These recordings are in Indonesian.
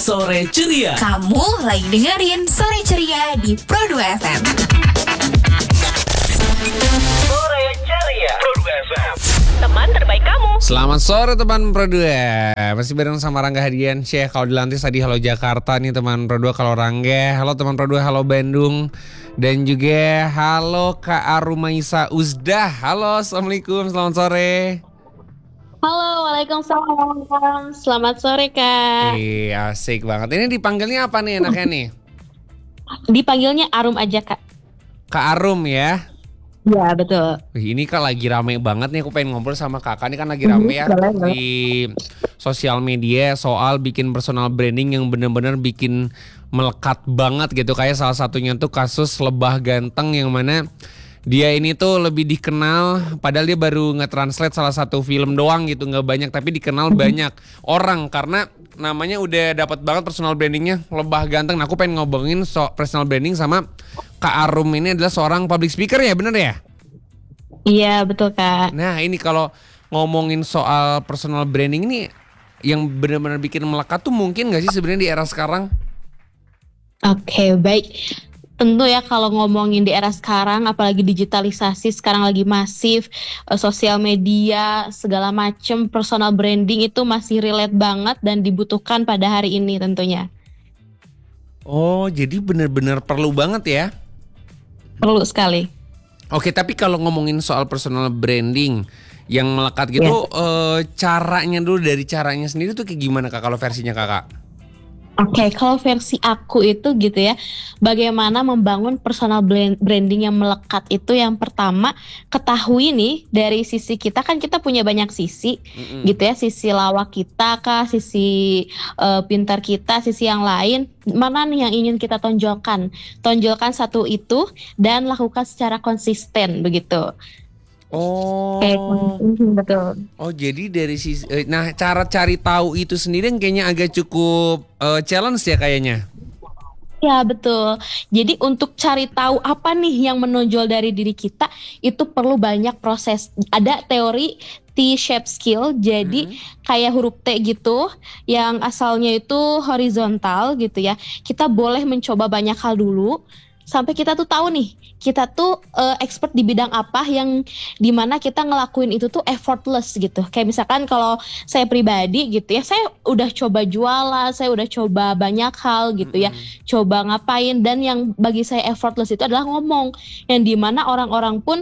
Sore Ceria. Kamu lagi dengerin Sore Ceria di Pro2 FM. Sore Ceria Pro2 FM, teman terbaik kamu. Selamat sore teman Pro2. Masih bareng sama Rangga Hadiansyah. Kalau di Lantis tadi halo Jakarta nih teman Pro2. Kalau Rangga, halo teman Pro2, halo Bandung. Dan juga halo Kak Arumaisa Uzdah. Halo, assalamualaikum, selamat sore. Halo, waalaikumsalam. Selamat sore, Kak. Asik banget. Ini dipanggilnya apa nih enaknya nih? Dipanggilnya Arum aja, Kak. Kak Arum ya? Ya, betul. Ini kan lagi rame banget nih, aku pengen ngobrol sama kakak. Ini kan lagi rame ya di sosial media soal bikin personal branding yang bener-bener bikin melekat banget gitu. Kayak salah satunya tuh kasus Lebah Ganteng yang mana dia ini tuh lebih dikenal, padahal dia baru nge-translate salah satu film doang gitu, nggak banyak, tapi dikenal banyak orang karena namanya udah dapat banget personal brandingnya Lebah Ganteng. Nah, aku pengen ngobongin personal branding sama Kak Arum. Ini adalah seorang public speaker ya, bener ya? Iya, betul, Kak. Nah, ini kalau ngomongin soal personal branding ini yang benar-benar bikin melekat tuh mungkin nggak sih sebenarnya di era sekarang? Oke, baik. Tentu ya kalau ngomongin di era sekarang, apalagi digitalisasi sekarang lagi masif, sosial media, segala macem, personal branding itu masih relate banget dan dibutuhkan pada hari ini tentunya. Oh, jadi benar-benar perlu banget ya? Perlu sekali. Oke, tapi kalau ngomongin soal personal branding yang melekat gitu, caranya dulu, dari caranya sendiri tuh kayak gimana Kak kalau versinya Kakak? Oke, kalau versi aku itu gitu ya, bagaimana membangun personal branding yang melekat itu yang pertama, ketahui nih dari sisi kita, kan kita punya banyak sisi gitu ya, sisi lawak kita kah, sisi pintar kita, sisi yang lain, mana nih yang ingin kita tonjolkan satu itu dan lakukan secara konsisten begitu. Oh, betul. oh jadi dari sisi, nah cara cari tahu itu sendiri yang kayaknya agak cukup challenge ya kayaknya. Ya, betul. Jadi untuk cari tahu apa nih yang menonjol dari diri kita itu perlu banyak proses. Ada teori T-shape skill, jadi kayak huruf T gitu yang asalnya itu horizontal gitu ya. Kita boleh mencoba banyak hal dulu sampai kita tuh tahu nih, kita tuh expert di bidang apa yang dimana kita ngelakuin itu tuh effortless gitu. Kayak misalkan kalau saya pribadi gitu ya, saya udah coba jualan, saya udah coba banyak hal gitu ya, coba ngapain, dan yang bagi saya effortless itu adalah ngomong, yang dimana orang-orang pun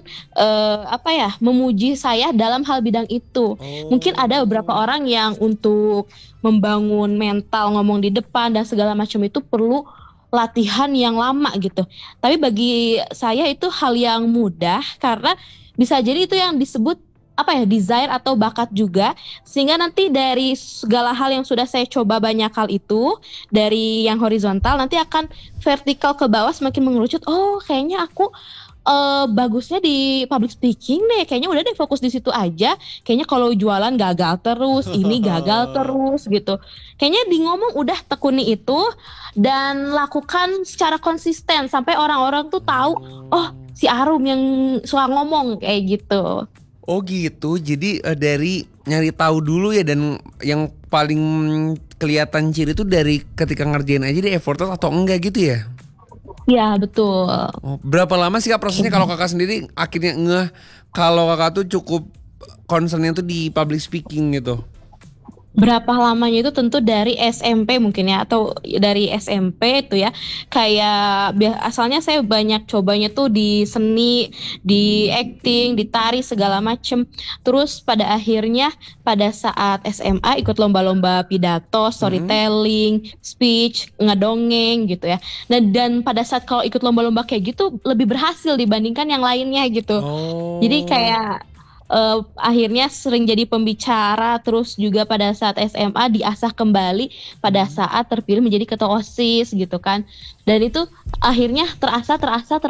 memuji saya dalam hal bidang itu. Mungkin ada beberapa orang yang untuk membangun mental ngomong di depan dan segala macam itu perlu latihan yang lama gitu. Tapi bagi saya itu hal yang mudah karena bisa jadi itu yang disebut desire atau bakat juga, sehingga nanti dari segala hal yang sudah saya coba banyak hal itu, dari yang horizontal nanti akan vertikal ke bawah semakin mengerucut. Oh, kayaknya aku bagusnya di public speaking deh, kayaknya udah deh fokus di situ aja. Kayaknya kalau jualan gagal terus, ini gagal terus gitu. Kayaknya di ngomong udah tekuni itu dan lakukan secara konsisten sampai orang-orang tuh tahu, oh si Arum yang suka ngomong kayak gitu. Oh gitu, jadi dari nyari tahu dulu ya, dan yang paling kelihatan ciri itu dari ketika ngerjain aja dia effortless atau enggak gitu ya? Ya, betul. Oh, berapa lama sih Kak prosesnya kalau Kakak sendiri akhirnya ngeh kalau Kakak tuh cukup concernnya tuh di public speaking gitu? Berapa lamanya itu tentu dari SMP mungkin ya, atau dari SMP itu ya, kayak asalnya saya banyak cobanya tuh di seni, di acting, di tari segala macem. Terus pada akhirnya pada saat SMA ikut lomba-lomba pidato, storytelling, speech, ngedongeng gitu ya. Dan pada saat kalau ikut lomba-lomba kayak gitu lebih berhasil dibandingkan yang lainnya gitu. Jadi kayak akhirnya sering jadi pembicara, terus juga pada saat SMA diasah kembali pada saat terpilih menjadi ketua OSIS gitu kan. Dan itu akhirnya terasa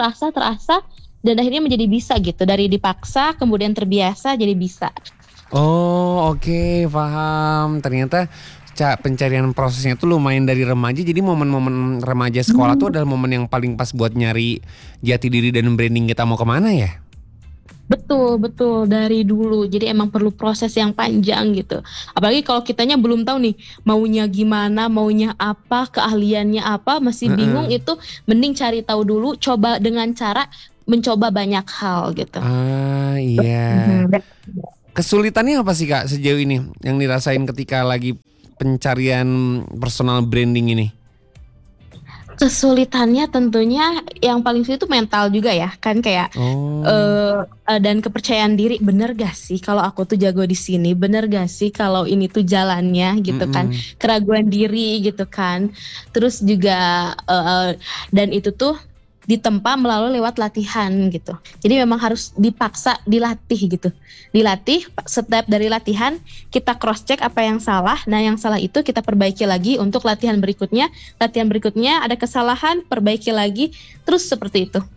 dan akhirnya menjadi bisa gitu. Dari dipaksa kemudian terbiasa jadi bisa. Oh, oke, paham. Ternyata pencarian prosesnya tuh lumayan dari remaja. Jadi momen-momen remaja sekolah tuh adalah momen yang paling pas buat nyari jati diri dan branding kita mau kemana ya? Betul dari dulu. Jadi emang perlu proses yang panjang gitu. Apalagi kalau kitanya belum tahu nih maunya gimana, maunya apa, keahliannya apa, masih bingung itu mending cari tahu dulu, coba dengan cara mencoba banyak hal gitu. Ah iya. Kesulitannya apa sih Kak sejauh ini yang dirasain ketika lagi pencarian personal branding ini? Kesulitannya tentunya yang paling sulit itu mental juga ya kan kayak Oh. dan kepercayaan diri, bener gak sih kalau aku tuh jago di sini, bener gak sih kalau ini tuh jalannya gitu kan, keraguan diri gitu kan, terus juga dan itu tuh ditempa melalui lewat latihan gitu. Jadi memang harus dipaksa dilatih gitu. Dilatih, setiap dari latihan kita cross check apa yang salah. Nah, yang salah itu kita perbaiki lagi untuk latihan berikutnya. Latihan berikutnya ada kesalahan, perbaiki lagi, terus seperti itu.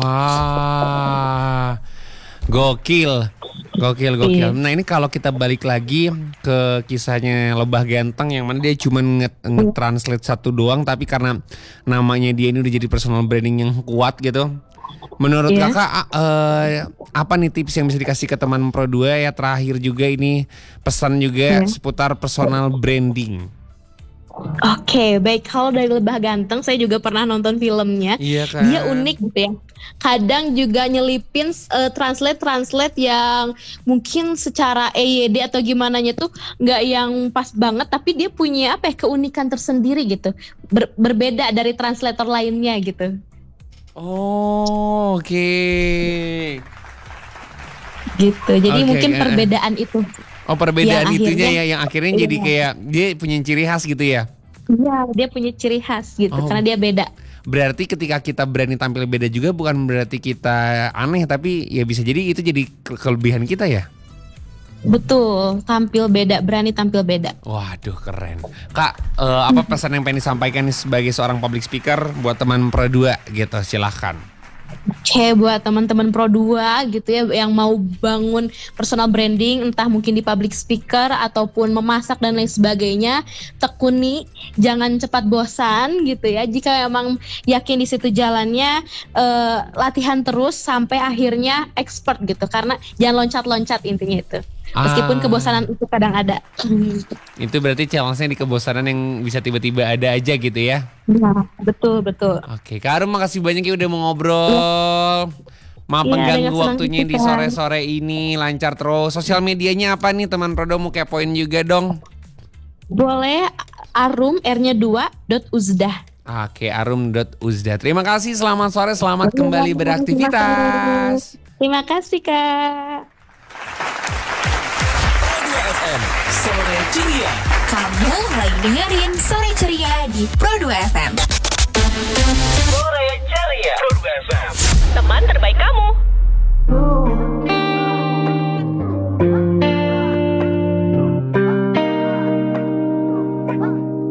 Wah. Gokil. Iya. Nah ini kalau kita balik lagi ke kisahnya Lebah Ganteng yang mana dia cuma nge-translate satu doang, tapi karena namanya dia ini udah jadi personal branding yang kuat gitu. Menurut Iya. kakak apa nih tips yang bisa dikasih ke teman Pro 2 ya, terakhir juga ini pesan juga seputar personal branding. Oke, baik. Kalau dari Lebah Ganteng, saya juga pernah nonton filmnya. Iya kan? Dia unik gitu ya. Kadang juga nyelipin translate yang mungkin secara EYD atau gimananya tuh nggak yang pas banget, tapi dia punya apa ya, keunikan tersendiri gitu. Berbeda dari translator lainnya gitu. Oh, oke. Gitu. Jadi Oke, mungkin perbedaan itu. Oh perbedaan Yang itunya akhirnya- ya yang akhirnya jadi Iya. kayak dia punya ciri khas gitu ya. Iya, dia punya ciri khas gitu Oh. karena dia beda. Berarti ketika kita berani tampil beda juga bukan berarti kita aneh, tapi ya bisa jadi itu jadi kelebihan kita ya. Betul, tampil beda, berani tampil beda. Waduh keren. Kak, apa pesan yang pengen disampaikan nih sebagai seorang public speaker buat teman Pro 2 gitu, silahkan. Oke, buat teman-teman Pro 2 gitu ya yang mau bangun personal branding, entah mungkin di public speaker ataupun memasak dan lain sebagainya, tekuni, jangan cepat bosan gitu ya. Jika memang yakin di situ jalannya, latihan terus sampai akhirnya expert gitu. Karena jangan loncat-loncat, intinya itu. Meskipun kebosanan itu kadang ada. Itu berarti challenge-nya di kebosanan yang bisa tiba-tiba ada aja gitu ya. Nah, betul. Oke, Kak Arum makasih banyak ya udah mau ngobrol. Maaf Iya, mengganggu dengan senang waktunya hati, di Kak. sore-sore ini, lancar terus. Sosial medianya apa nih teman Prodo, mau kepoin juga dong. Boleh Arum R-nya 2.uzdah. Oke, arum.uzda. Terima kasih, selamat sore, selamat kembali beraktivitas. Terima kasih Kak. Kamu lagi dengerin Sore Ceria.